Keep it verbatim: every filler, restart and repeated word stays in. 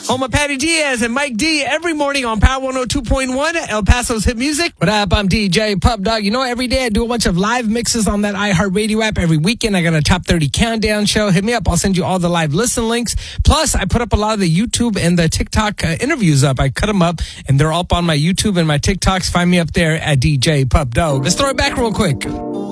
Home of Patty Diaz and Mike D every morning on Power one oh two point one, El Paso's hit music. What up? I'm D J Pup Dog. You know, every day I do a bunch of live mixes on that iHeartRadio app. Every weekend I got a top thirty countdown show. Hit me up. I'll send you all the live listen links. Plus, I put up a lot of the YouTube and the TikTok uh, interviews up. I cut them up, and they're up on my YouTube and my TikToks. Find me up there at D J Pup Dog. Let's throw it back real quick.